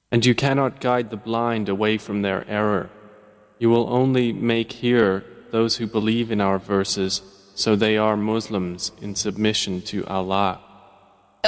And you cannot guide the blind away from their error. You will only make hear those who believe in our verses, so they are Muslims in submission to Allah.